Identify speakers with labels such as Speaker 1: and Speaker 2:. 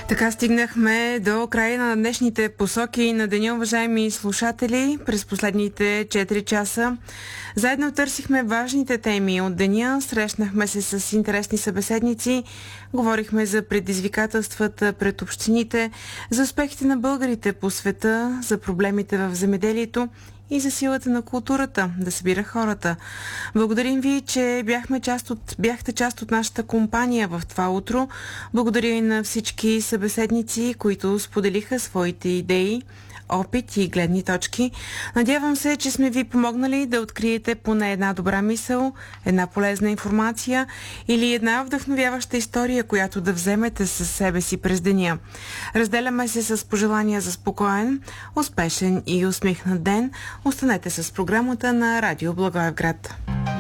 Speaker 1: Така стигнахме до края на днешните посоки на деня, уважаеми слушатели. През последните 4 часа заедно търсихме важните теми от деня, срещнахме се с интересни събеседници, говорихме за предизвикателствата пред общините, за успехите на българите по света, за проблемите в земеделието и за силата на културата да събира хората. Благодарим ви, че бяхте част от нашата компания в това утро. Благодаря и на всички събеседници, които споделиха своите идеи, опит и гледни точки. Надявам се, че сме ви помогнали да откриете поне една добра мисъл, една полезна информация или една вдъхновяваща история, която да вземете със себе си през деня. Разделяме се с пожелания за спокоен, успешен и усмихнат ден. Останете с програмата на Радио Благоевград.